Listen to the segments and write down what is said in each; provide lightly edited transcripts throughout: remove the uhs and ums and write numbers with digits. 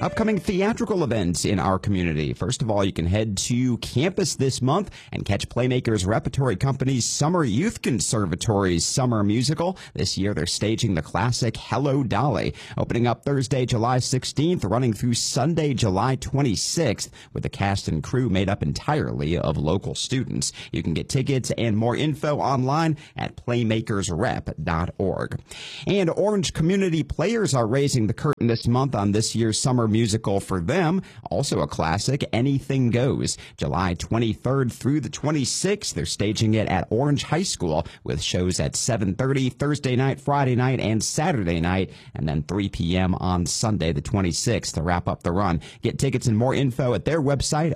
Upcoming theatrical events in our community. First of all, you can head to campus this month and catch Playmakers Repertory Company's Summer Youth Conservatory's summer musical. This year, they're staging the classic Hello, Dolly, opening up Thursday, July 16th, running through Sunday, July 26th, with a cast and crew made up entirely of local students. You can get tickets and more info online at playmakersrep.org. And Orange Community Players are raising the curtain this month on this year's summer musical for them. Also a classic, Anything Goes. July 23rd through the 26th, they're staging it at Orange High School with shows at 7:30 Thursday night, Friday night, and Saturday night, and then 3 p.m. on Sunday the 26th to wrap up the run. Get tickets and more info at their website,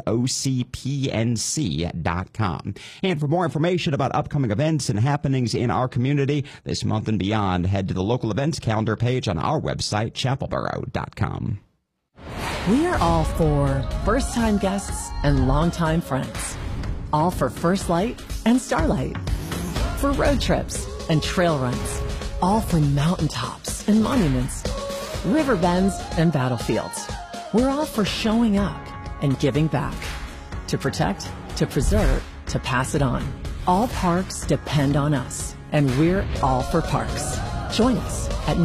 ocpnc.com. And for more information about upcoming events and happenings in our community this month and beyond, head to the local events calendar page on our website, chapelboro.com. We are all for first-time guests and longtime friends. All for First Light and Starlight. For road trips and trail runs. All for mountaintops and monuments. River bends and battlefields. We're all for showing up and giving back. To protect, to preserve, to pass it on. All parks depend on us, and we're all for parks. Join us at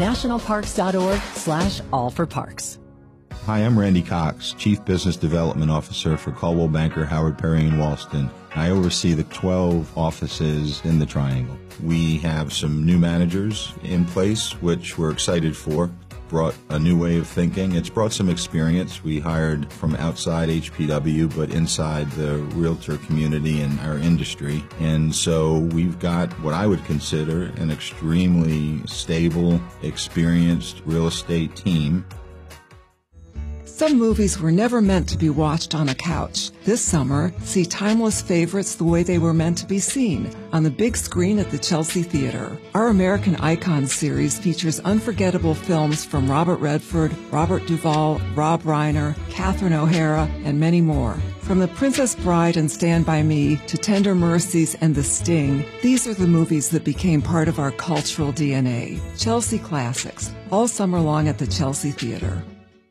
nationalparks.org/allforparks. Hi, I'm Randy Cox, Chief Business Development Officer for Coldwell Banker, Howard Perry, and Walston. I oversee the 12 offices in the Triangle. We have some new managers in place, which we're excited for. Brought a new way of thinking. It's brought some experience. We hired from outside HPW, but inside the realtor community and our industry. And so we've got what I would consider an extremely stable, experienced real estate team. Some movies were never meant to be watched on a couch. This summer, see timeless favorites the way they were meant to be seen, on the big screen at the Chelsea Theater. Our American Icons series features unforgettable films from Robert Redford, Robert Duvall, Rob Reiner, Catherine O'Hara, and many more. From The Princess Bride and Stand By Me to Tender Mercies and The Sting, these are the movies that became part of our cultural DNA. Chelsea Classics, all summer long at the Chelsea Theater.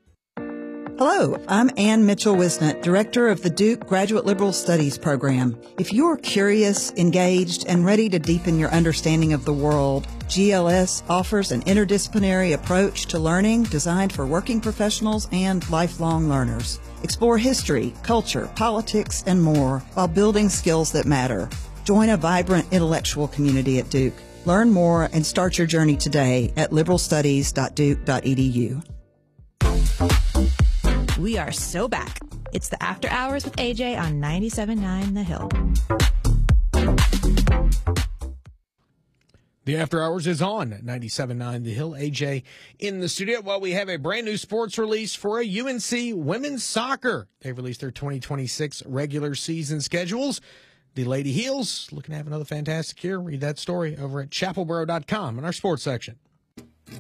Hello, I'm Ann Mitchell-Wisnett, Director of the Duke Graduate Liberal Studies Program. If you're curious, engaged, and ready to deepen your understanding of the world, GLS offers an interdisciplinary approach to learning designed for working professionals and lifelong learners. Explore history, culture, politics, and more while building skills that matter. Join a vibrant intellectual community at Duke. Learn more and start your journey today at liberalstudies.duke.edu. We are so back. It's the After Hours with AJ on 97.9 The Hill. The After Hours is on at 97.9 The Hill. AJ in the studio. Well, we have a brand new sports release for a UNC women's soccer. They've released their 2026 regular season schedules. The Lady Heels looking to have another fantastic year. Read that story over at chapelboro.com in our sports section.